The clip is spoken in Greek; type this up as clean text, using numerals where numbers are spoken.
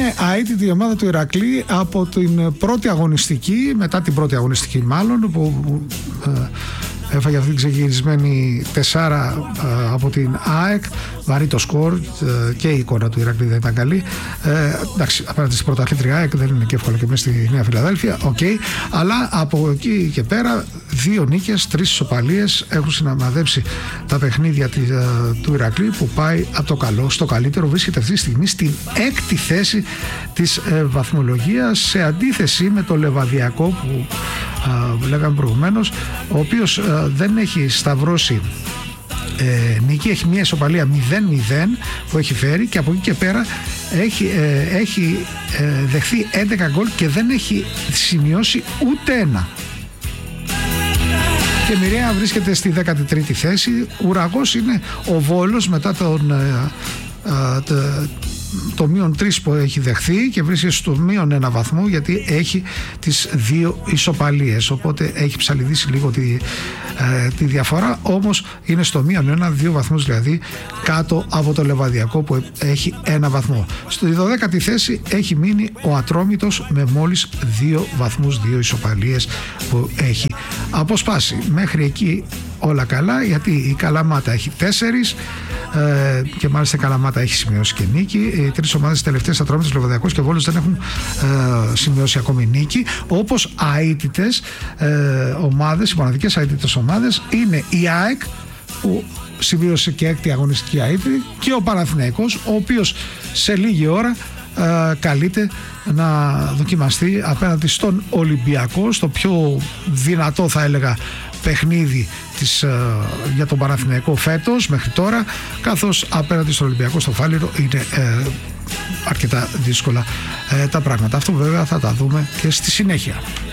αίτητη η ομάδα του Ηρακλή από την πρώτη αγωνιστική, μετά την πρώτη αγωνιστική μάλλον, που έφαγε αυτή την ξεγυρισμένη 4 από την ΑΕΚ. Βαρύ το σκορ και η εικόνα του Ηρακλή δεν ήταν καλή. Εντάξει, απέναντι στην πρωταθλήτρια ΑΕΚ δεν είναι και εύκολο και μέσα στη Νέα Φιλαδέλφια. Αλλά από εκεί και πέρα 2 νίκες, 3 ισοπαλίες έχουν συναμαδέψει τα παιχνίδια του Ηρακλή, που πάει από το καλό στο καλύτερο. Βρίσκεται αυτή τη στιγμή στην 6η θέση της βαθμολογίας, σε αντίθεση με το Λεβαδιακό που λέγαμε προηγουμένως, ο οποίος δεν έχει σταυρώσει νίκη, έχει μια ισοπαλία 0-0 που έχει φέρει, και από εκεί και πέρα έχει δεχθεί 11 γκολ και δεν έχει σημειώσει ούτε ένα. Και Μοιραία βρίσκεται στη 13η θέση. Ουραγός είναι ο Βόλος μετά το -3 που έχει δεχθεί, και βρίσκεται στο -1 βαθμό, γιατί έχει τις 2 ισοπαλίες, οπότε έχει ψαλιδίσει λίγο τη διαφορά, όμως είναι στο -1, 2 βαθμούς δηλαδή κάτω από το Λεβαδιακό που έχει 1 βαθμό. Στη 12η θέση έχει μείνει ο Ατρόμητος με μόλις 2 βαθμούς, 2 ισοπαλίες που έχει αποσπάσει. Μέχρι εκεί όλα καλά, γιατί η Καλαμάτα έχει 4 και μάλιστα η Καλαμάτα έχει σημειώσει και νίκη. Οι 3 ομάδες τελευταίες, Ατρόμητος, Λεβαδιακός και Βόλος, δεν έχουν σημειώσει ακόμη νίκη. Όπως αίτητες ομάδες, οι μοναδικές αίτητες ομάδες είναι η ΑΕΚ, που σημείωσε και 6η αγωνιστική αίτητη, και ο Παναθηναϊκός, ο οποίος σε λίγη ώρα καλείται να δοκιμαστεί απέναντι στον Ολυμπιακό, στο πιο δυνατό, θα έλεγα, παιχνίδι για τον Παναθηναϊκό φέτος μέχρι τώρα, καθώς απέναντι στον Ολυμπιακό στο Φάληρο είναι αρκετά δύσκολα τα πράγματα. Αυτό βέβαια θα τα δούμε και στη συνέχεια.